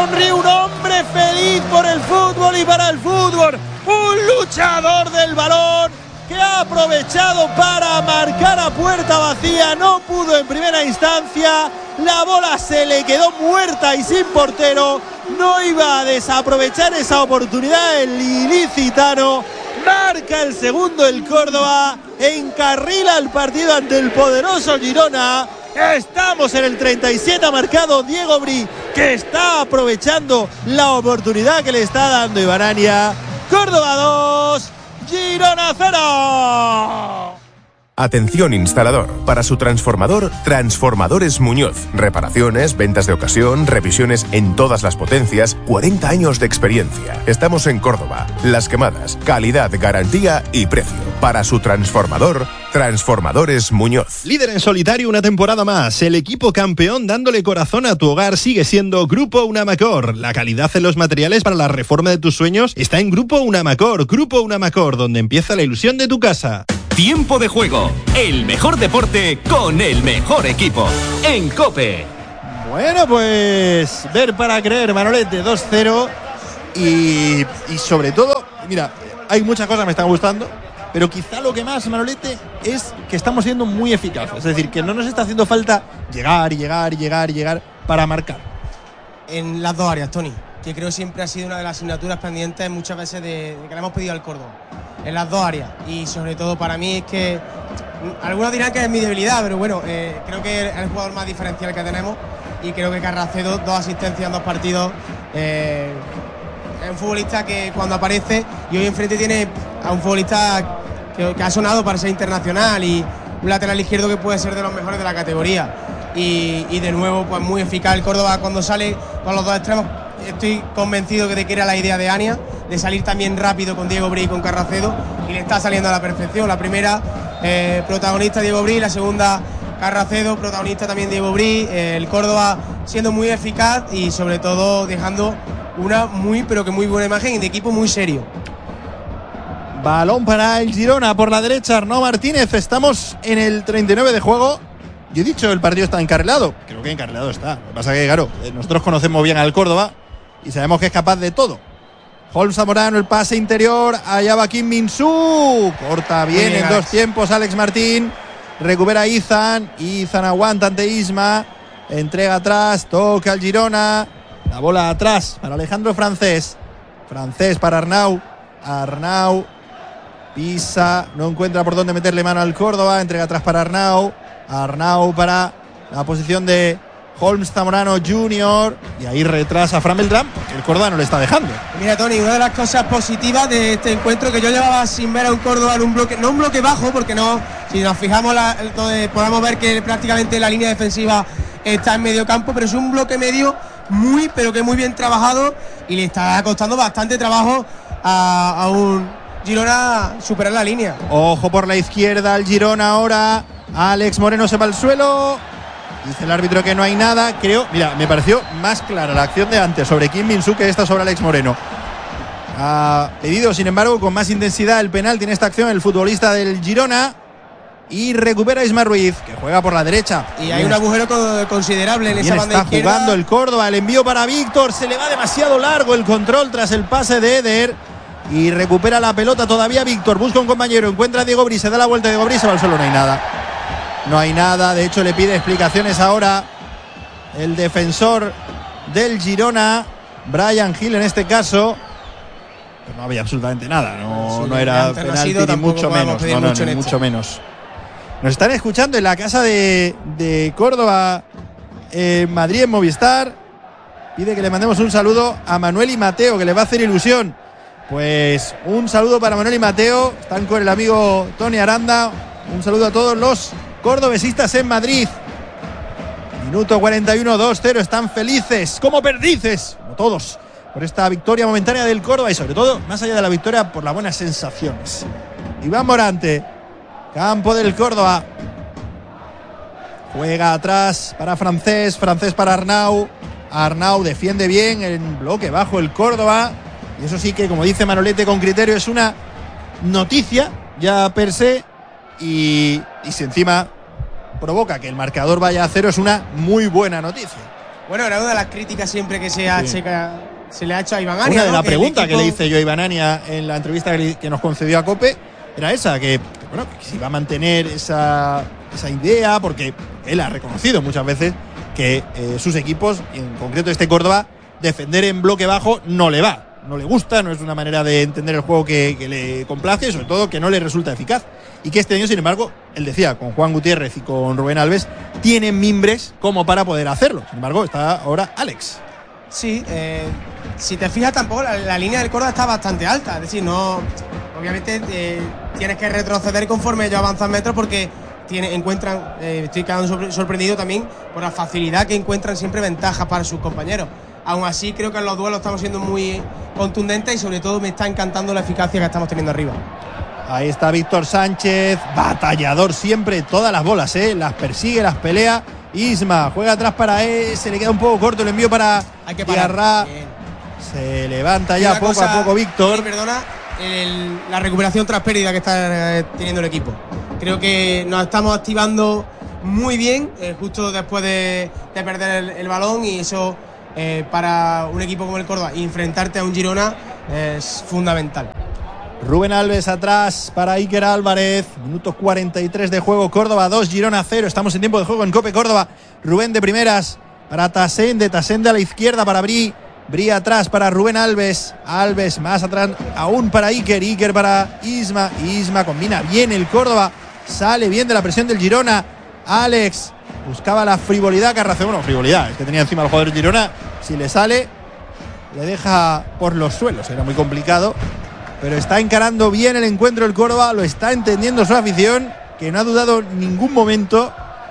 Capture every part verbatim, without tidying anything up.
sonríe, un hombre feliz por el fútbol y para el fútbol, un luchador del balón que ha aprovechado para marcar a puerta vacía. No pudo en primera instancia, la bola se le quedó muerta y sin portero. No iba a desaprovechar esa oportunidad el ilicitano. Marca el segundo el Córdoba, encarrila el partido ante el poderoso Girona. Estamos en el treinta y siete, ha marcado Diego Bri, que está aprovechando la oportunidad que le está dando Ibarania. Córdoba dos, Girona cero. Atención instalador, para su transformador, Transformadores Muñoz. Reparaciones, ventas de ocasión, revisiones en todas las potencias, cuarenta años de experiencia. Estamos en Córdoba. Las Quemadas, calidad, garantía y precio. Para su transformador, Transformadores Muñoz. Líder en solitario una temporada más. El equipo campeón dándole corazón a tu hogar sigue siendo Grupo Unamacor. La calidad en los materiales para la reforma de tus sueños está en Grupo Unamacor. Grupo Unamacor, donde empieza la ilusión de tu casa. Tiempo de juego, el mejor deporte con el mejor equipo, en COPE. Bueno, pues ver para creer, Manolete, dos cero. Y, y sobre todo, mira, hay muchas cosas que me están gustando, pero quizá lo que más, Manolete, es que estamos siendo muy eficaces. Es decir, que no nos está haciendo falta llegar y llegar y llegar y llegar para marcar. En las dos áreas, Tony, que creo siempre ha sido una de las asignaturas pendientes muchas veces de, de que le hemos pedido al Córdoba. En las dos áreas, y sobre todo para mí es que algunos dirán que es mi debilidad, pero bueno, eh, creo que es el jugador más diferencial que tenemos, y creo que Carracedo, dos asistencias en dos partidos, eh, es un futbolista que cuando aparece, y hoy enfrente tiene a un futbolista que, que ha sonado para ser internacional, y un lateral izquierdo que puede ser de los mejores de la categoría, y, y de nuevo pues muy eficaz el Córdoba cuando sale con los dos extremos. Estoy convencido de que era la idea de Ania, de salir también rápido con Diego Bri y con Carracedo, y le está saliendo a la perfección. La primera, eh, protagonista Diego Bri, la segunda Carracedo, protagonista también Diego Bri. Eh, el Córdoba siendo muy eficaz y sobre todo dejando una muy pero que muy buena imagen y de equipo muy serio. Balón para el Girona por la derecha, Arnau Martínez. Estamos en el treinta y nueve de juego. Yo he dicho el partido está encarrilado. Creo que encarrilado está. Lo que pasa es que, claro, nosotros conocemos bien al Córdoba y sabemos que es capaz de todo. Holmes Zamorano, el pase interior, allá va Kim Min-soo, corta bien, bien en Alex. Dos tiempos Alex Martín, recupera Izan, Izan aguanta ante Isma, entrega atrás, toca al Girona, la bola atrás para Alejandro Francés, Francés para Arnau, Arnau pisa, no encuentra por dónde meterle mano al Córdoba, entrega atrás para Arnau, Arnau para la posición de Holmes Zamorano junior y ahí retrasa Fran Beltrán porque el Córdoba no le está dejando. Mira, Tony, una de las cosas positivas de este encuentro que yo llevaba sin ver a un Córdoba en un bloque, no un bloque bajo, porque no, si nos fijamos la, entonces podemos ver que prácticamente la línea defensiva está en medio campo, pero es un bloque medio muy pero que muy bien trabajado y le está costando bastante trabajo a, a un Girona superar la línea. Ojo por la izquierda al Girona ahora, Alex Moreno se va al suelo. Dice el árbitro que no hay nada. Creo, mira, me pareció más clara la acción de antes sobre Kim Min-soo que esta sobre Alex Moreno. Ha pedido, sin embargo, con más intensidad el penalti en esta acción el futbolista del Girona. Y recupera a Isma Ruiz, que juega por la derecha. Y hay un agujero considerable en esa banda está izquierda. Está jugando el Córdoba, el envío para Víctor. Se le va demasiado largo el control tras el pase de Eder. Y recupera la pelota todavía Víctor. Busca un compañero, encuentra a Diego Bri, se da la vuelta a Diego Bri, se va al suelo, no hay nada. No hay nada, de hecho le pide explicaciones ahora el defensor del Girona, Brian Hill en este caso, pero no había absolutamente nada, no, sí, no era penalti no ni mucho menos, no, no, mucho, ni mucho menos. Nos están escuchando en la casa de, de Córdoba, en Madrid, en Movistar. Pide que le mandemos un saludo a Manuel y Mateo, que le va a hacer ilusión. Pues un saludo para Manuel y Mateo, están con el amigo Tony Aranda. Un saludo a todos los cordobesistas en Madrid. Minuto cuarenta y uno, dos cero, están felices como perdices, como todos, por esta victoria momentánea del Córdoba y sobre todo, más allá de la victoria, por las buenas sensaciones. Iván Morante, campo del Córdoba, juega atrás para Francés, Francés para Arnau, Arnau defiende bien en bloque bajo el Córdoba y eso sí que, como dice Manolete con criterio, es una noticia ya per se. Y, y si encima provoca que el marcador vaya a cero, es una muy buena noticia. Bueno, era una de las críticas siempre que se, ha, Sí. se, se le ha hecho a Iván Ania. Una de ¿no? las Que el preguntas que equipo- le hice yo a Iván Ania en la entrevista que, le- que nos concedió a COPE era esa, que bueno, que si va a mantener esa, esa idea, porque él ha reconocido muchas veces que eh, sus equipos, y en concreto este Córdoba, defender en bloque bajo no le va, no le gusta, no es una manera de entender el juego que, que le complace y sobre todo que no le resulta eficaz. Y que este año, sin embargo, él decía, con Juan Gutiérrez y con Rubén Alves, tienen mimbres como para poder hacerlo. Sin embargo, está ahora Alex. Sí, eh, si te fijas tampoco la, la línea del Córdoba está bastante alta, es decir, no, obviamente eh, tienes que retroceder conforme ellos avanzan metros porque tiene, encuentran, eh, estoy quedando sorpre- sorprendido también por la facilidad que encuentran siempre ventajas para sus compañeros. Aún así creo que en los duelos estamos siendo muy contundentes y sobre todo me está encantando la eficacia que estamos teniendo arriba. Ahí está Víctor Sánchez, batallador siempre, todas las bolas, ¿eh? Las persigue, las pelea. Isma juega atrás para él, se le queda un poco corto el envío para Hay que parar. Diarra. Bien. Se levanta Y ya una poco cosa, a poco Víctor. sí, perdona, el- la recuperación tras pérdida que está eh, teniendo el equipo. Creo que nos estamos activando muy bien eh, justo después de, de perder el, el balón y eso eh, para un equipo como el Córdoba y enfrentarte a un Girona es fundamental. Rubén Alves atrás para Iker Álvarez. Minuto cuarenta y tres de juego. Córdoba dos, Girona cero. Estamos en tiempo de juego en Cope Córdoba. Rubén de primeras para Tasende. Tasende a la izquierda para Bri. Bri atrás para Rubén Alves. Alves más atrás aún para Iker. Iker para Isma. Isma combina bien el Córdoba. Sale bien de la presión del Girona. Alex buscaba la frivolidad. Carraceo, bueno, frivolidad. Es que tenía encima el jugador del Girona. Si le sale, le deja por los suelos. Era muy complicado. Pero está encarando bien el encuentro el Córdoba, lo está entendiendo su afición, que no ha dudado en ningún momento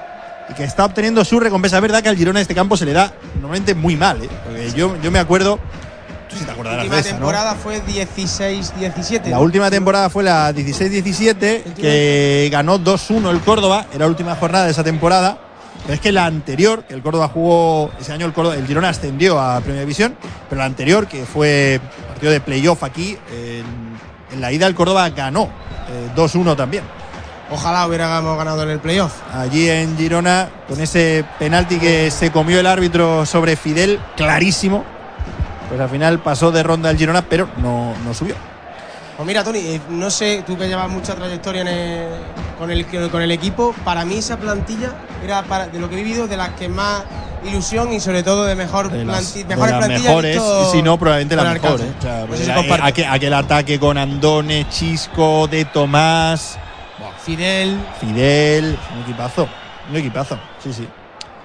y que está obteniendo su recompensa. Es verdad que al Girona este campo se le da normalmente muy mal, ¿eh? Porque yo, yo me acuerdo, tú sí te La acordarás última de esa, ¿no? temporada fue dieciséis diecisiete. La última temporada fue la dieciséis diecisiete, que ganó dos uno el Córdoba, era la última jornada de esa temporada. Pero es que la anterior, que el Córdoba jugó, ese año el, Córdoba, el Girona ascendió a Primera División, pero la anterior, que fue partido de playoff aquí, en, en la ida el Córdoba ganó eh, dos uno también. Ojalá hubiéramos ganado en el playoff. Allí en Girona, con ese penalti que se comió el árbitro sobre Fidel, clarísimo, pues al final pasó de ronda el Girona, pero no, no subió. Pues mira, Tony, eh, no sé, tú que llevas mucha trayectoria en el- con, el, con el equipo, para mí esa plantilla era, para, de lo que he vivido, de las que más ilusión y sobre todo de mejor De las, planti- de mejores las plantillas he mejores, visto y si no, probablemente la con mejor. Alcácer. ¿eh? O sea, Pues pues eso era- comparto. aquel, aquel ataque con Andone, Chisco, De Tomás, Fidel, Fidel, un equipazo, un equipazo, sí, sí.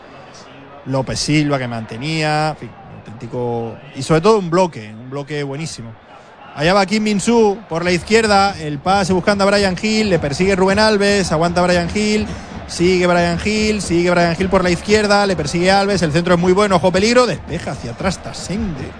López Silva que mantenía, en fin, un auténtico. Y sobre todo un bloque, un bloque buenísimo. Allá va Kim Min-soo por la izquierda, el pase buscando a Brian Hill, le persigue Rubén Alves, aguanta Brian Hill, sigue Brian Hill, sigue Brian Hill por la izquierda, le persigue Alves, el centro es muy bueno, ojo peligro, despeja hacia atrás Tasende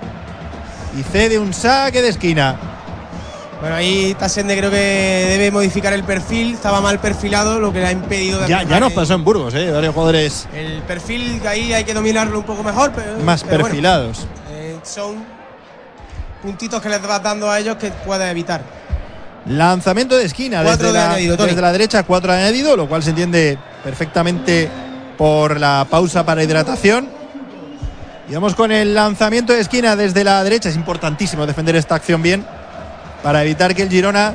y cede un saque de esquina. bueno, ahí Tasende creo que debe modificar el perfil, estaba mal perfilado, lo que le ha impedido de Ya, aplicar ya nos el- pasó en Burgos, ¿eh? Varios jugadores El perfil que ahí hay que dominarlo un poco mejor, pero, más pero bueno, perfilados. eh, son puntitos que les vas dando a ellos que puedes evitar. Lanzamiento de esquina Cuatro desde, de la, añadido, Tony. desde la derecha, cuatro de añadido, lo cual se entiende perfectamente por la pausa para hidratación. Y vamos con el lanzamiento de esquina desde la derecha. Es importantísimo defender esta acción bien para evitar que el Girona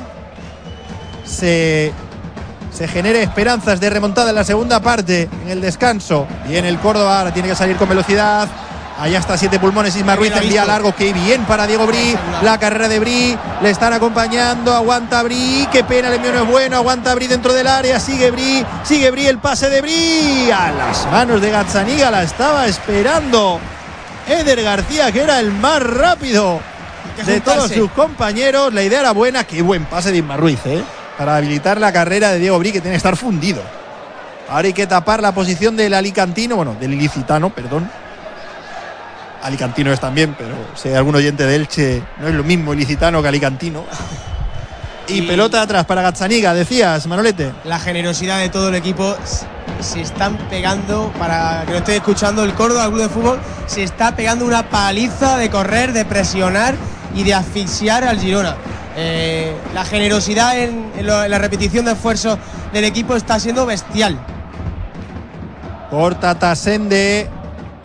se, se genere esperanzas de remontada en la segunda parte, en el descanso. Bien el Córdoba, ahora tiene que salir con velocidad. Allá está siete pulmones, Isma Ruiz Bien, envía visto. largo, qué bien para Diego Bri, la carrera de Bri, le están acompañando, aguanta Bri, qué pena, el envío no es bueno, aguanta Bri dentro del área, sigue Bri, sigue Bri, el pase de Bri, a las manos de Gazzaniga, la estaba esperando Eder García, que era el más rápido Hay que de todos juntarse. sus compañeros, la idea era buena, qué buen pase de Isma Ruiz, ¿eh? Para habilitar la carrera de Diego Bri, que tiene que estar fundido. Ahora hay que tapar la posición del alicantino, bueno, del ilicitano, perdón. Alicantino es también, pero si hay algún oyente de Elche, no es lo mismo ilicitano que alicantino. Y, Y- pelota atrás para Gazzaniga, decías, Manolete. La generosidad de todo el equipo, s- se están pegando, para que lo esté escuchando el Córdoba, el club de fútbol, se está pegando una paliza de correr, de presionar y de asfixiar al Girona. Eh, la generosidad en, en lo- en la repetición de esfuerzos del equipo está siendo bestial. Corta Tasende,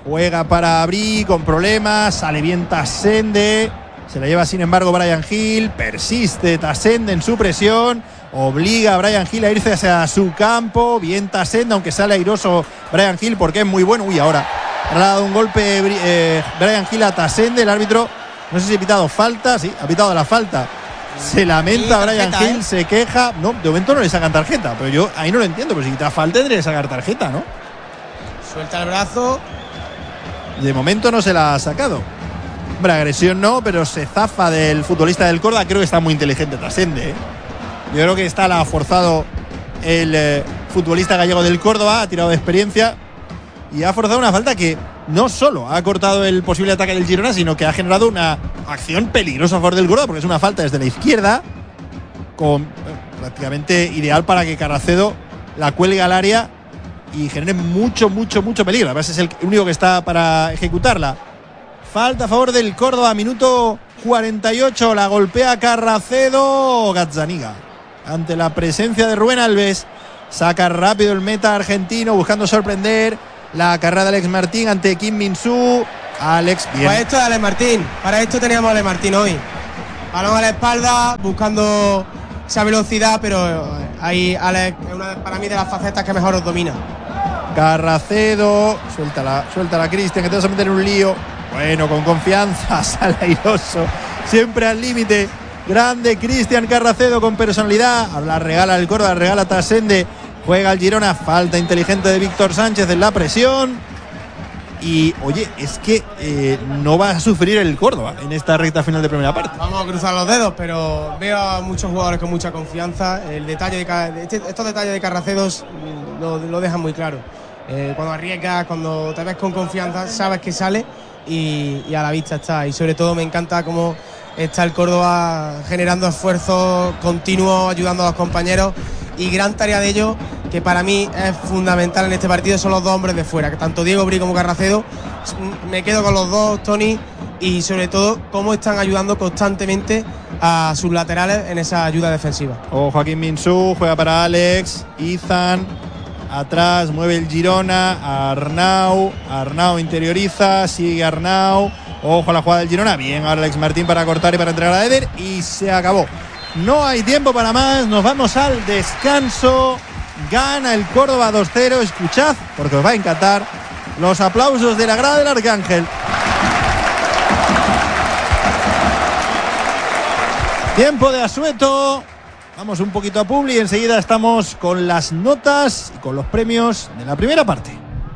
Juega para Abrí con problemas. Sale bien Tassende. Se la lleva sin embargo Bryan Gil. Persiste Tassende en su presión. Obliga a Bryan Gil a irse hacia su campo. Bien Tassende, aunque sale airoso Bryan Gil porque es muy bueno. Uy, ahora ha dado un golpe eh, Bryan Gil a Tassende. El árbitro, no sé si ha pitado falta. Sí, ha pitado la falta. Se lamenta Bryan Gil, ¿eh? Se queja. No, de momento no le sacan tarjeta. Pero yo ahí no lo entiendo. Pero si quita falta tendría que sacar tarjeta, ¿no? Suelta el brazo. De momento no se la ha sacado. Hombre, agresión no, pero se zafa del futbolista del Córdoba. Creo que está muy inteligente Tassende, ¿eh? Yo creo que está la ha forzado el eh, futbolista gallego del Córdoba. Ha tirado de experiencia y ha forzado una falta que no solo ha cortado el posible ataque del Girona, sino que ha generado una acción peligrosa a favor del Córdoba, porque es una falta desde la izquierda con, eh, prácticamente ideal para que Carracedo la cuelgue al área y genere mucho, mucho, mucho peligro. Además es el único que está para ejecutarla. Falta a favor del Córdoba, minuto cuarenta y ocho, la golpea Carracedo. Gazzaniga, ante la presencia de Rubén Alves, saca rápido el meta argentino buscando sorprender. La carrera de Alex Martín ante Kim Min-soo. Alex, bien. Para esto de Alex Martín, para esto teníamos a Alex Martín hoy. Balón a la espalda, buscando esa velocidad, pero ahí Alex es una para mí de las facetas que mejor os domina. Carracedo, suéltala, suéltala Cristian, que te vas a meter en un lío. Bueno, con confianza, sale airoso, siempre al límite. Grande Cristian Carracedo con personalidad. La regala el Córdoba, regala Tassende. Juega el Girona, falta inteligente de Víctor Sánchez en la presión. Y oye, es que eh, no va a sufrir el Córdoba en esta recta final de primera parte. Vamos a cruzar los dedos, pero veo a muchos jugadores con mucha confianza. El detalle de este, estos detalles de Carracedo lo, lo dejan muy claro. Eh, cuando arriesgas, cuando te ves con confianza, sabes que sale y, y a la vista está. Y sobre todo me encanta cómo está el Córdoba generando esfuerzos continuos, ayudando a los compañeros. Y gran tarea de ellos, que para mí es fundamental en este partido, son los dos hombres de fuera, que tanto Diego Bri como Carracedo. Me quedo con los dos, Tony, y sobre todo cómo están ayudando constantemente a sus laterales en esa ayuda defensiva. O Joaquín Min-soo juega para Alex, Izan, atrás mueve el Girona, Arnau, Arnau interioriza, sigue Arnau, ojo a la jugada del Girona, bien ahora Alex Martín para cortar y para entregar a Eder, y se acabó. No hay tiempo para más, nos vamos al descanso. Gana el Córdoba dos cero. Escuchad, porque os va a encantar, los aplausos de la grada del Arcángel. Tiempo de asueto. Vamos un poquito a Publi y enseguida estamos con las notas y con los premios de la primera parte.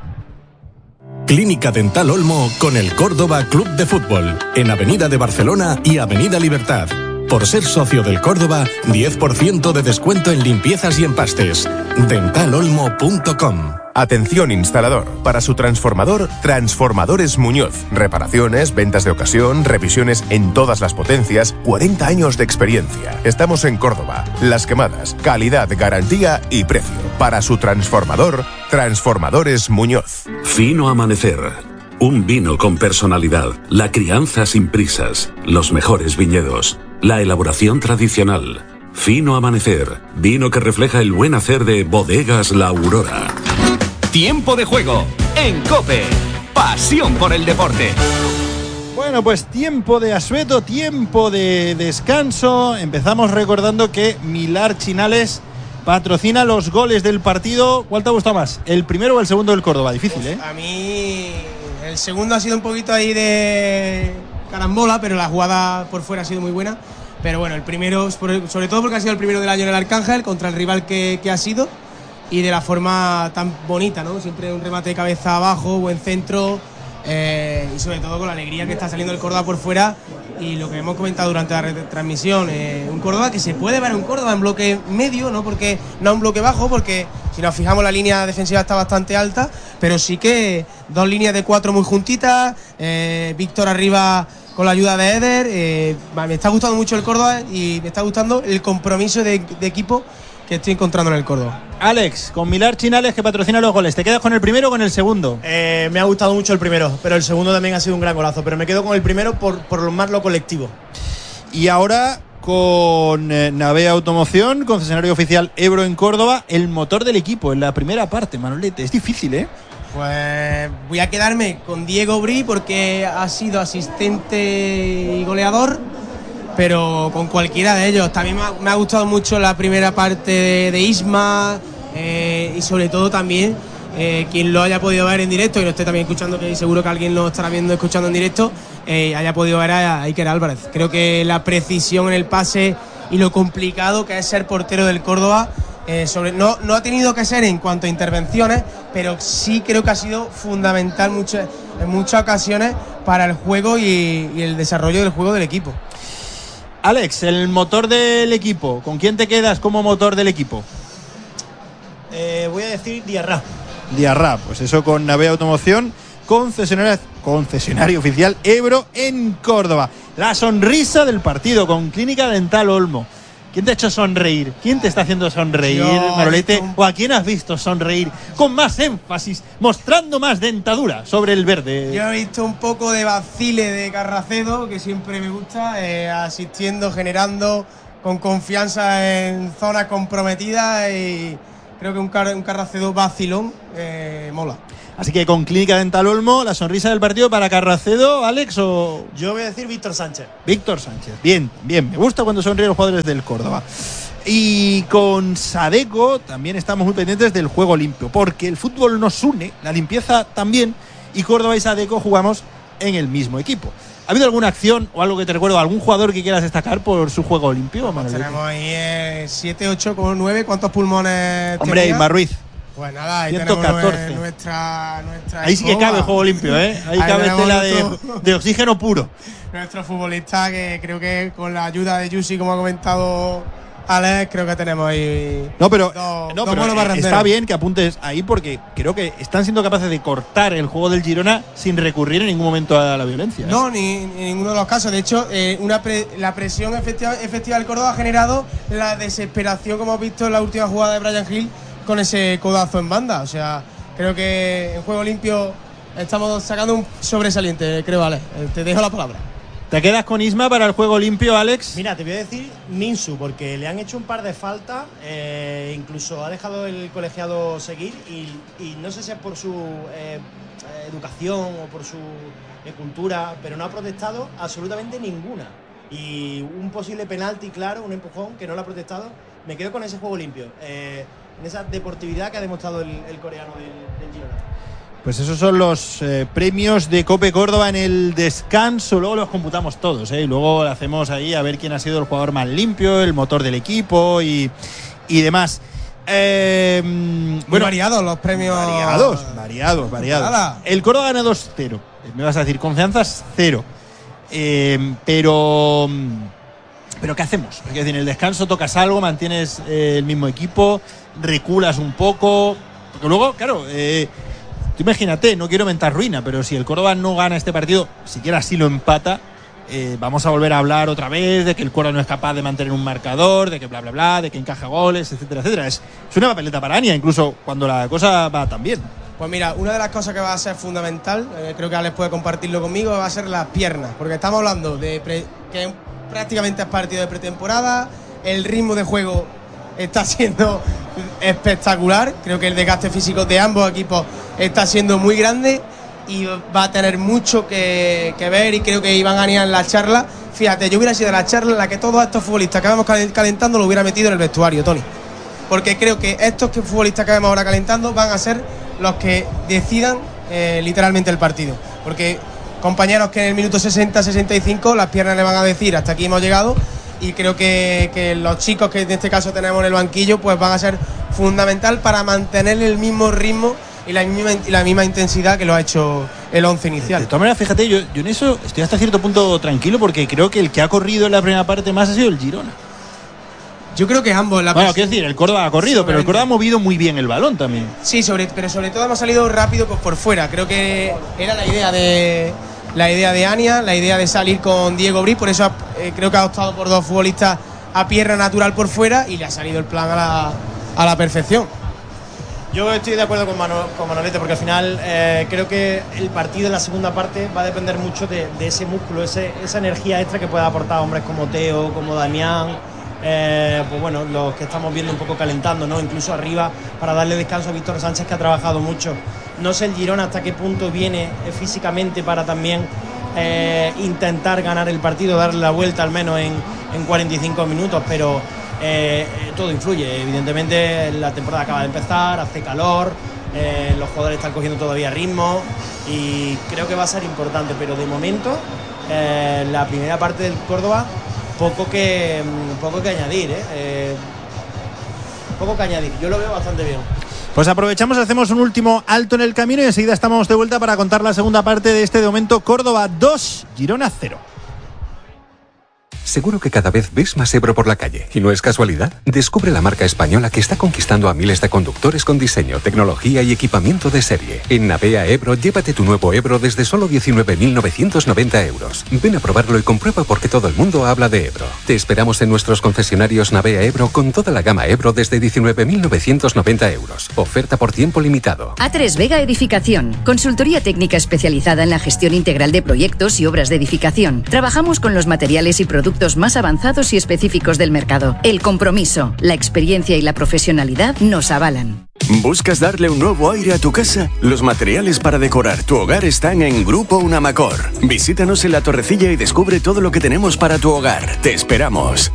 Clínica Dental Olmo con el Córdoba Club de Fútbol, en Avenida de Barcelona y Avenida Libertad. Por ser socio del Córdoba, diez por ciento de descuento en limpiezas y empastes. dental olmo punto com. Atención instalador. Para su transformador, Transformadores Muñoz. Reparaciones, ventas de ocasión, revisiones en todas las potencias, cuarenta años de experiencia. Estamos en Córdoba. Las Quemadas. Calidad, garantía y precio. Para su transformador, Transformadores Muñoz. Fino Amanecer. Un vino con personalidad. La crianza sin prisas. Los mejores viñedos. La elaboración tradicional. Fino Amanecer. Vino que refleja el buen hacer de Bodegas La Aurora. Tiempo de juego en COPE. Pasión por el deporte. Bueno, pues tiempo de asueto, tiempo de descanso. Empezamos recordando que Milar Chinales patrocina los goles del partido. ¿Cuál te ha gustado más? ¿El primero o el segundo del Córdoba? Difícil, ¿eh? A mí el segundo ha sido un poquito ahí de carambola, pero la jugada por fuera ha sido muy buena. Pero bueno, el primero, sobre todo porque ha sido el primero del año en el Arcángel, contra el rival que, que ha sido, y de la forma tan bonita, ¿no? Siempre un remate de cabeza abajo, buen centro, eh, y sobre todo con la alegría que está saliendo el Córdoba por fuera. Y lo que hemos comentado durante la retransmisión, eh, un Córdoba que se puede ver un Córdoba en bloque medio, no porque no un bloque bajo, porque si nos fijamos la línea defensiva está bastante alta, pero sí que dos líneas de cuatro muy juntitas, eh, Víctor arriba con la ayuda de Eder. Eh, me está gustando mucho el Córdoba y me está gustando el compromiso de, de equipo que estoy encontrando en el Córdoba. Alex, con Milar Chinales que patrocina los goles, ¿te quedas con el primero o con el segundo? Eh, me ha gustado mucho el primero, pero el segundo también ha sido un gran golazo, pero me quedo con el primero por, por lo más lo colectivo. Y ahora con eh, Navea Automoción, concesionario oficial Ebro en Córdoba, el motor del equipo en la primera parte, Manolete. Es difícil, ¿eh? Pues voy a quedarme con Diego Bri porque ha sido asistente y goleador, pero con cualquiera de ellos. También me ha, me ha gustado mucho la primera parte de, de Isma eh, y sobre todo también eh, quien lo haya podido ver en directo y lo esté también escuchando, que seguro que alguien lo estará viendo escuchando en directo, eh, haya podido ver a Iker Álvarez. Creo que la precisión en el pase y lo complicado que es ser portero del Córdoba, eh, sobre, no, no ha tenido que ser en cuanto a intervenciones, pero sí creo que ha sido fundamental mucho, en muchas ocasiones para el juego y, y el desarrollo del juego del equipo. Alex, el motor del equipo, ¿con quién te quedas como motor del equipo? Eh, voy a decir Diarra. Diarra, pues eso con Navea Automoción, concesionario, concesionario oficial Ebro en Córdoba. La sonrisa del partido con Clínica Dental Olmo. ¿Quién te ha hecho sonreír? ¿Quién te está haciendo sonreír, Yo, Manolete? Un... ¿O a quién has visto sonreír con más énfasis, mostrando más dentadura sobre el verde? Yo he visto un poco de vacile de Carracedo, que siempre me gusta, eh, asistiendo, generando con confianza en zonas comprometidas, y creo que un, car- un Carracedo vacilón eh, mola. Así que con Clínica Dental Olmo, la sonrisa del partido para Carracedo, Alex, o... Yo voy a decir Víctor Sánchez. Víctor Sánchez, bien, bien, me gusta cuando sonríen los jugadores del Córdoba. Y con Sadeco también estamos muy pendientes del juego limpio, porque el fútbol nos une, la limpieza también, y Córdoba y Sadeco jugamos en el mismo equipo. ¿Ha habido alguna acción o algo que te recuerdo, algún jugador que quieras destacar por su juego limpio, Manuel? Tenemos ahí siete, ocho, nueve, ¿cuántos pulmones Hombre, tenía? Isma Ruiz. Pues nada, ahí ciento catorce. tenemos nuestra, nuestra Ahí sí que cabe juego limpio, ¿eh? Ahí, ahí cabe tela de, de oxígeno puro. Nuestro futbolista, que creo que con la ayuda de Yusi, como ha comentado Alex, creo que tenemos ahí. No, pero, dos, no, dos pero está bien que apuntes ahí, porque creo que están siendo capaces de cortar el juego del Girona sin recurrir en ningún momento a la violencia, ¿eh? No, ni en ninguno de los casos. De hecho, eh, una pre, la presión efectiva, efectiva del Córdoba ha generado la desesperación, como hemos visto en la última jugada de Brian Hill, con ese codazo en banda. O sea, creo que en juego limpio estamos sacando un sobresaliente, creo, Alex. Te dejo la palabra. ¿Te quedas con Isma para el juego limpio, Alex? Mira, te voy a decir Minsu, porque le han hecho un par de faltas, eh, incluso ha dejado el colegiado seguir, y, y no sé si es por su eh, educación o por su eh, cultura, pero no ha protestado absolutamente ninguna. Y un posible penalti, claro, un empujón que no lo ha protestado. Me quedo con ese juego limpio, eh, en esa deportividad que ha demostrado el, el coreano del, del Girona. Pues esos son los eh, premios de Cope Córdoba en el descanso. Luego los computamos todos, ¿eh? Y luego hacemos ahí a ver quién ha sido el jugador más limpio, el motor del equipo y, y demás. Eh, bueno, variados los premios. Variados, variados, variados. Nada. El Córdoba gana dos cero. Me vas a decir, confianzas cero. Eh, pero... Pero ¿qué hacemos? Es decir, en el descanso tocas algo, mantienes eh, el mismo equipo, reculas un poco. Porque luego, claro... Eh, Tú imagínate, no quiero mentar ruina, pero si el Córdoba no gana este partido, siquiera si lo empata, eh, vamos a volver a hablar otra vez de que el Córdoba no es capaz de mantener un marcador, de que bla, bla, bla, de que encaja goles, etcétera, etcétera. Es, es una papeleta para Ania, incluso cuando la cosa va tan bien. Pues mira, una de las cosas que va a ser fundamental, eh, creo que Alex puede compartirlo conmigo, va a ser las piernas, porque estamos hablando de pre, que prácticamente es partido de pretemporada, el ritmo de juego está siendo espectacular. Creo que el desgaste físico de ambos equipos está siendo muy grande y va a tener mucho que, que ver, y creo que Iván Ania en la charla, fíjate, yo hubiera sido la charla en la que todos estos futbolistas que vamos calentando lo hubiera metido en el vestuario, Tony, porque creo que estos que futbolistas que vemos ahora calentando van a ser los que decidan eh, literalmente el partido, porque compañeros que en el minuto sesenta sesenta y cinco las piernas le van a decir hasta aquí hemos llegado. Y creo que, que los chicos que en este caso tenemos en el banquillo pues van a ser fundamental para mantener el mismo ritmo y la misma, y la misma intensidad que lo ha hecho el once inicial. De todas maneras, fíjate, yo, yo en eso estoy hasta cierto punto tranquilo, porque creo que el que ha corrido en la primera parte más ha sido el Girona. Yo creo que ambos. La bueno, quiero decir, el Córdoba ha corrido, pero el Córdoba ha movido muy bien el balón también. Sí, sobre, pero sobre todo hemos salido rápido pues, por fuera. Creo que era la idea de... La idea de Ania, la idea de salir con Diego Bri, por eso eh, creo que ha optado por dos futbolistas a pierna natural por fuera y le ha salido el plan a la, a la perfección. Yo estoy de acuerdo con, Mano, con Manolete, porque al final eh, creo que el partido en la segunda parte va a depender mucho de, de ese músculo, ese, esa energía extra que pueda aportar hombres como Teo, como Damián, eh, pues bueno, los que estamos viendo un poco calentando, ¿no? Incluso arriba para darle descanso a Víctor Sánchez, que ha trabajado mucho. No sé el Girona hasta qué punto viene eh, físicamente para también eh, intentar ganar el partido, darle la vuelta al menos en, en cuarenta y cinco minutos, pero eh, todo influye. Evidentemente la temporada acaba de empezar, hace calor, eh, los jugadores están cogiendo todavía ritmo y creo que va a ser importante, pero de momento eh, la primera parte del Córdoba poco que poco que añadir, ¿eh? Eh, poco que añadir, yo lo veo bastante bien. Pues aprovechamos, hacemos un último alto en el camino y enseguida estamos de vuelta para contar la segunda parte de este de momento. Córdoba dos, Girona cero. Seguro que cada vez ves más Ebro por la calle, y no es casualidad. Descubre la marca española que está conquistando a miles de conductores con diseño, tecnología y equipamiento de serie. En Navea Ebro, llévate tu nuevo Ebro desde solo diecinueve mil novecientos noventa euros. Ven a probarlo y comprueba por qué todo el mundo habla de Ebro. Te esperamos en nuestros concesionarios Navea Ebro con toda la gama Ebro desde diecinueve mil novecientos noventa euros. Oferta por tiempo limitado. A tres Vega Edificación, consultoría técnica especializada en la gestión integral de proyectos y obras de edificación. Trabajamos con los materiales y productos más avanzados y específicos del mercado. El compromiso, la experiencia y la profesionalidad nos avalan. ¿Buscas darle un nuevo aire a tu casa? Los materiales para decorar tu hogar están en Grupo Unamacor. Visítanos en La Torrecilla y descubre todo lo que tenemos para tu hogar. Te esperamos.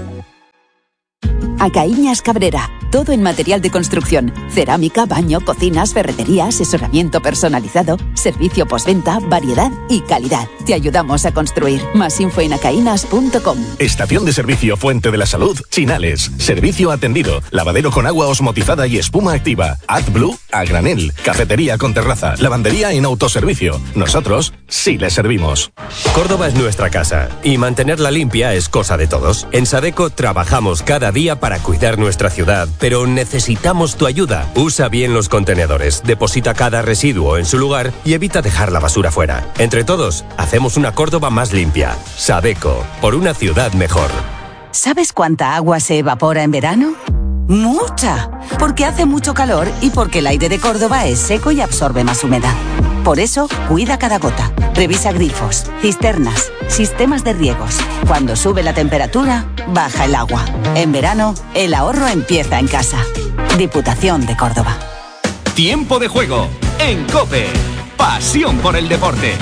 Acaíñas Cabrera, todo en material de construcción, cerámica, baño, cocinas, ferretería, asesoramiento personalizado, servicio postventa, variedad y calidad. Te ayudamos a construir. Más info en acaínas punto com. Estación de servicio Fuente de la Salud, Chinales. Servicio atendido, lavadero con agua osmotizada y espuma activa, AdBlue a granel, cafetería con terraza, lavandería en autoservicio. Nosotros sí les servimos. Córdoba es nuestra casa y mantenerla limpia es cosa de todos. En Sadeco trabajamos cada día para cuidar nuestra ciudad, pero necesitamos tu ayuda. Usa bien los contenedores, deposita cada residuo en su lugar y evita dejar la basura fuera. Entre todos, hacemos una Córdoba más limpia. Sadeco, por una ciudad mejor. ¿Sabes cuánta agua se evapora en verano? ¡Mucha! Porque hace mucho calor y porque el aire de Córdoba es seco y absorbe más humedad. Por eso, cuida cada gota. Revisa grifos, cisternas, sistemas de riegos. Cuando sube la temperatura, baja el agua. En verano, el ahorro empieza en casa. Diputación de Córdoba. Tiempo de juego en COPE. Pasión por el deporte.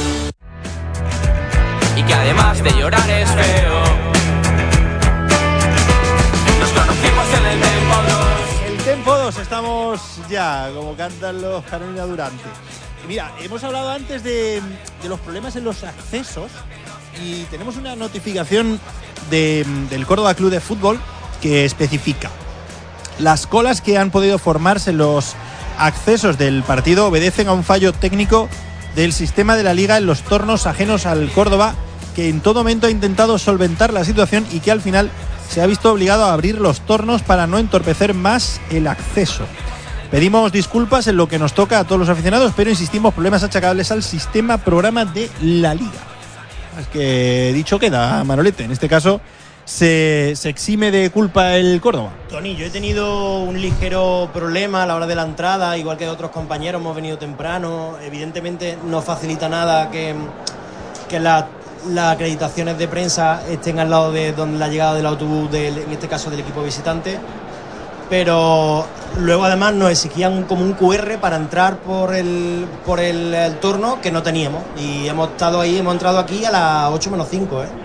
Y que además de llorar es feo. Nos conocimos en el Tempo dos. El Tempo dos, estamos ya, como cantan los Carolina Durante. Y mira, hemos hablado antes de, de los problemas en los accesos y tenemos una notificación de, del Córdoba Club de Fútbol que especifica: las colas que han podido formarse en los accesos del partido obedecen a un fallo técnico del sistema de la Liga en los tornos ajenos al Córdoba, que en todo momento ha intentado solventar la situación y que al final se ha visto obligado a abrir los tornos para no entorpecer más el acceso. Pedimos disculpas en lo que nos toca a todos los aficionados, pero insistimos, problemas achacables al sistema programa de la Liga. Es que dicho queda, Manolete, en este caso se, se exime de culpa el Córdoba. Tony, yo he tenido un ligero problema a la hora de la entrada, igual que otros compañeros, hemos venido temprano. Evidentemente no facilita nada que, que la, las acreditaciones de prensa estén al lado de donde la llegada del autobús, del, en este caso del equipo visitante. Pero luego además nos exigían como un cu erre para entrar por el por el, el turno que no teníamos, y hemos estado ahí, hemos entrado aquí a las ocho menos cinco, ¿eh?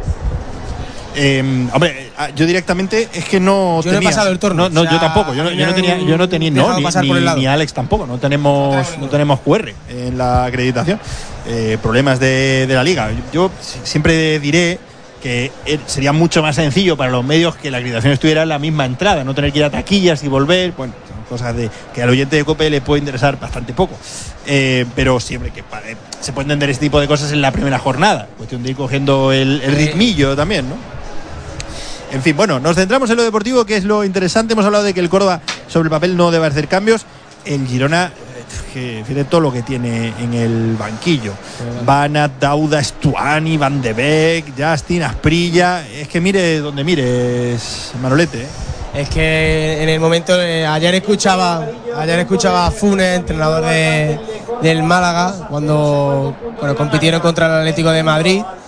Eh, hombre, yo directamente es que no yo tenía. no he pasado el turno. No, no, o sea, yo tampoco. Yo no, yo no tenía, yo no tenía, no, ni, ni, ni Alex tampoco. No tenemos, no tenemos cu erre en la acreditación. Eh, problemas de, de la Liga. Yo, yo siempre diré que sería mucho más sencillo para los medios que la acreditación estuviera en la misma entrada, no tener que ir a taquillas y volver. Bueno, son cosas de que al oyente de COPE le puede interesar bastante poco. Eh, pero siempre que eh, se puede entender este tipo de cosas en la primera jornada. Cuestión de ir cogiendo el, el ritmillo también, ¿no? En fin, bueno, nos centramos en lo deportivo, que es lo interesante. Hemos hablado de que el Córdoba sobre el papel no debe hacer cambios. El Girona, que fíjate todo lo que tiene en el banquillo. Banat, Dauda, Stuani, Van de Beek, Justin, Asprilla. Es que mire donde mires, Manolete, ¿eh? Es que en el momento, eh, ayer escuchaba ayer escuchaba a Funes, entrenador de, del Málaga, cuando bueno, compitieron contra el Atlético de Madrid,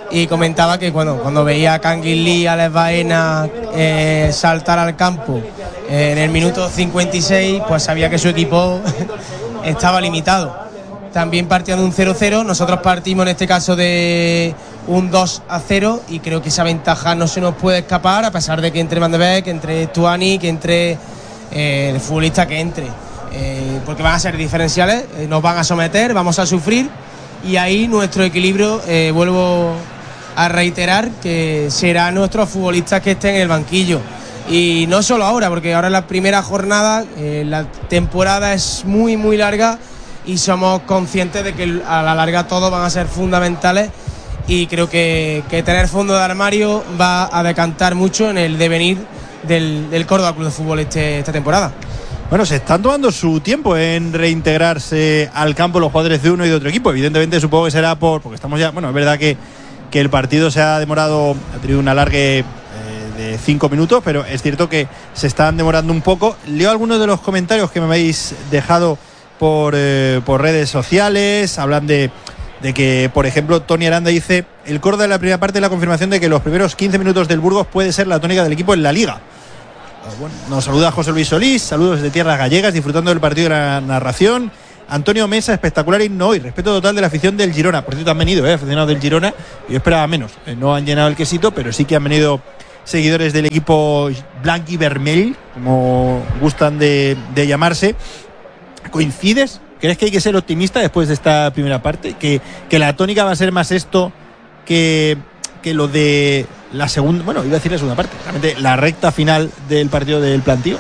y comentaba que bueno, cuando veía a Kangin Lee, a Alex Baena eh, saltar al campo eh, en el minuto cincuenta y seis, pues sabía que su equipo estaba limitado. También partían de un cero cero, nosotros partimos en este caso de un dos a cero y creo que esa ventaja no se nos puede escapar, a pesar de que entre Van de Beek, que entre Stuani, que entre eh, el futbolista que entre, eh, porque van a ser diferenciales, eh, nos van a someter, vamos a sufrir, y ahí nuestro equilibrio, eh, vuelvo a reiterar, que será nuestros futbolistas que estén en el banquillo. Y no solo ahora, porque ahora en la primera jornada, eh, la temporada es muy muy larga y somos conscientes de que a la larga todos van a ser fundamentales, y creo que, que tener fondo de armario va a decantar mucho en el devenir del, del Córdoba Club de Fútbol este, esta temporada. Bueno, se están tomando su tiempo en reintegrarse al campo los jugadores de uno y de otro equipo. Evidentemente supongo que será por porque estamos ya, bueno, es verdad que, que el partido se ha demorado, ha tenido un alargue eh, de cinco minutos, pero es cierto que se están demorando un poco. Leo algunos de los comentarios que me habéis dejado por, eh, por redes sociales. Hablan de, de que, por ejemplo, Tony Aranda dice: el Córdoba en la primera parte, la confirmación de que los primeros quince minutos del Burgos puede ser la tónica del equipo en la Liga. Bueno, nos saluda José Luis Solís, saludos desde Tierras Gallegas, disfrutando del partido y de la narración. Antonio Mesa, espectacular himno hoy, respeto total de la afición del Girona. Por cierto, han venido eh, aficionados del Girona, yo esperaba menos, eh, no han llenado el quesito, pero sí que han venido seguidores del equipo blanc y vermell, como gustan de, de llamarse. ¿Coincides? ¿Crees que hay que ser optimista después de esta primera parte? ¿Que, que la tónica va a ser más esto que, que lo de la segunda, bueno, iba a decir la segunda parte, realmente la recta final del partido del Plantío?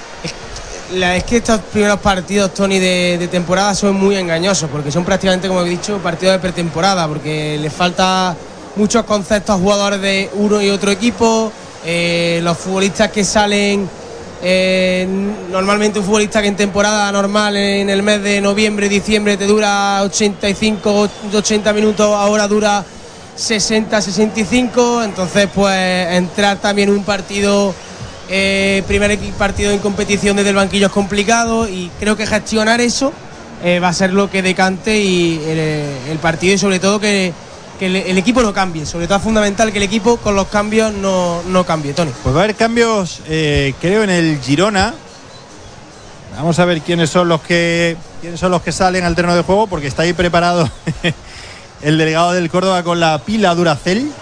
La, es que estos primeros partidos, Tony, de, de temporada son muy engañosos, porque son prácticamente, como he dicho, partidos de pretemporada, porque les falta muchos conceptos a jugadores de uno y otro equipo. Eh, los futbolistas que salen, eh, normalmente un futbolista que en temporada normal en el mes de noviembre, diciembre te dura ochenta y cinco, ochenta minutos, ahora dura sesenta, sesenta y cinco, entonces pues entrar también en un partido, eh, primer partido en competición desde el banquillo es complicado, y creo que gestionar eso eh, va a ser lo que decante y el, el partido, y sobre todo que, que el, el equipo no cambie, sobre todo es fundamental que el equipo con los cambios no, no cambie, Tony. Pues va a haber cambios, eh, creo, en el Girona. Vamos a ver quiénes son los que quiénes son los que salen al terreno de juego, porque está ahí preparado el delegado del Córdoba con la pila Duracell.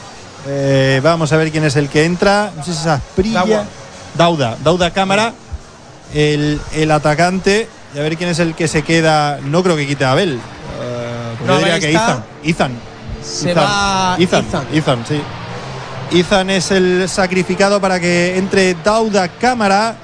Eh, vamos a ver quién es el que entra. No sé si es Asprilla. Dauda. Dauda Cámara, el, el atacante. Y a ver quién es el que se queda. No creo que quite a Abel. Uh, pues no, yo diría que Izan. Izan. Se Izan. va Izan. Izan. Izan, sí. Izan es el sacrificado para que entre Dauda Cámara.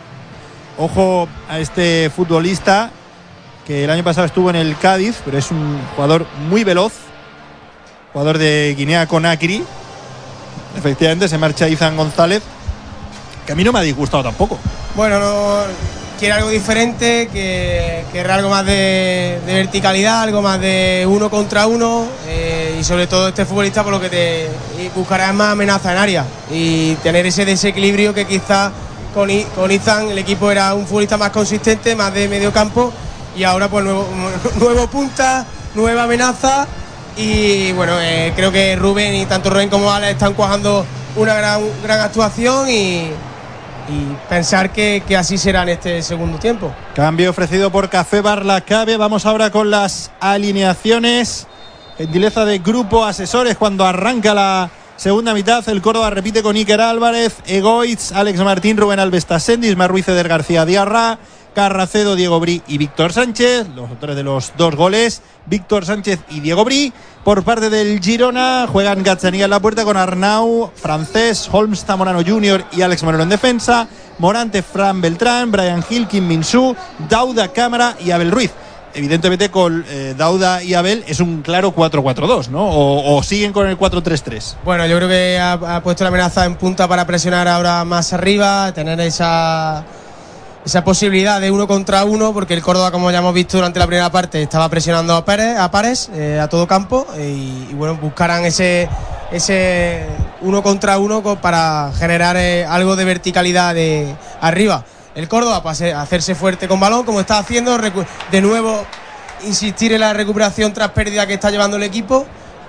Ojo a este futbolista, que el año pasado estuvo en el Cádiz, pero es un jugador muy veloz, jugador de Guinea Conakry. Efectivamente se marcha Izan González, que a mí no me ha disgustado tampoco. Bueno, no, quiere algo diferente, que quiere algo más de, de verticalidad, algo más de uno contra uno, eh, y sobre todo este futbolista por lo que te buscará más amenaza en área y tener ese desequilibrio que quizás con, con Izan el equipo era un futbolista más consistente, más de medio campo, y ahora pues nuevo, nuevo punta, nueva amenaza. Y bueno, eh, creo que Rubén y tanto Rubén como Alex están cuajando una gran, gran actuación, y, y pensar que, que así será en este segundo tiempo. Cambio ofrecido por Café Bar La Cabe. Vamos ahora con las alineaciones. Gentileza de Grupo Asesores cuando arranca la segunda mitad. El Córdoba repite con Iker Álvarez, Egoitz, Alex Martín, Rubén Alves Tassendi, Ismar Ruiz, Eder García Diarra, Carracedo, Diego Brí y Víctor Sánchez, los autores de los dos goles, Víctor Sánchez y Diego Brí. Por parte del Girona juegan Gazzaniga en la puerta con Arnau, Francés, Holmes, Zamorano junior y Alex Manolo en defensa, Morante, Fran Beltrán, Brian Gil, Kim Min-soo, Dauda Cámara y Abel Ruiz. Evidentemente con eh, Dauda y Abel es un claro cuatro cuatro dos, ¿no? O, o siguen con el cuatro tres tres. Bueno, yo creo que ha, ha puesto la amenaza en punta para presionar ahora más arriba, tener esa... esa posibilidad de uno contra uno, porque el Córdoba, como ya hemos visto durante la primera parte, estaba presionando a Pérez, a Pares, eh, a todo campo, y, y bueno, buscarán ese ese uno contra uno para generar eh, algo de verticalidad de arriba. El Córdoba para hacerse fuerte con balón, como está haciendo, de nuevo insistir en la recuperación tras pérdida que está llevando el equipo,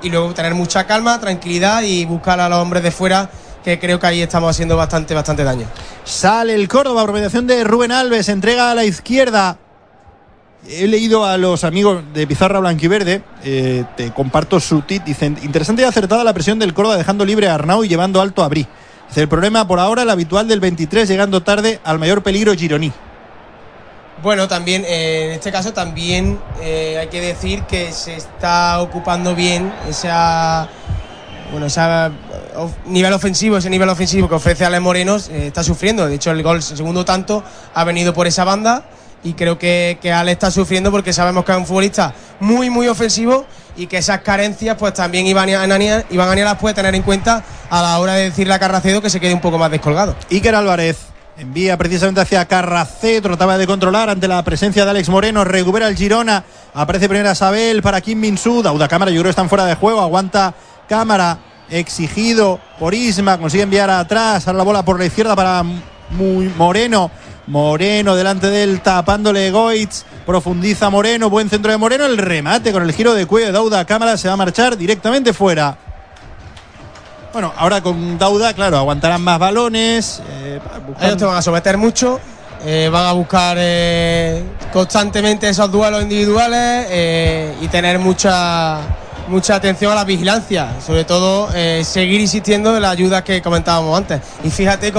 y luego tener mucha calma, tranquilidad y buscar a los hombres de fuera, que creo que ahí estamos haciendo bastante, bastante daño. Sale el Córdoba, apropiación de Rubén Alves, entrega a la izquierda. He leído a los amigos de Pizarra Blanquiverde, eh, te comparto su tit, dicen: interesante y acertada la presión del Córdoba dejando libre a Arnau y llevando alto a Bri. Dice: el problema por ahora el habitual del veintitrés, llegando tarde al mayor peligro Gironí. Bueno, también eh, en este caso también eh, hay que decir que se está ocupando bien esa, bueno, esa of, nivel ofensivo, ese nivel ofensivo que ofrece Alex Moreno, eh, está sufriendo. De hecho, el gol, el segundo tanto, ha venido por esa banda. Y creo que, que Ale está sufriendo porque sabemos que es un futbolista muy, muy ofensivo y que esas carencias pues también Iván Anier, Iván Anier las puede tener en cuenta a la hora de decirle a Carracedo que se quede un poco más descolgado. Iker Álvarez envía precisamente hacia Carracedo, trataba de controlar ante la presencia de Alex Moreno, recupera el Girona, aparece primera Sabel para Kim Min-soo, Dauda Cámara, yo creo que están fuera de juego, aguanta Cámara, exigido por Isma, consigue enviar atrás, ahora la bola por la izquierda para muy Moreno. Moreno delante de él, tapándole Goitz, profundiza Moreno, buen centro de Moreno, el remate con el giro de cuello de Dauda Cámara, se va a marchar directamente fuera. Bueno, ahora con Dauda, claro, aguantarán más balones. Eh, buscar... Ellos te van a someter mucho, eh, van a buscar eh, constantemente esos duelos individuales eh, y tener mucha... mucha atención a la vigilancia, sobre todo eh, seguir insistiendo en la ayuda que comentábamos antes. Y fíjate cómo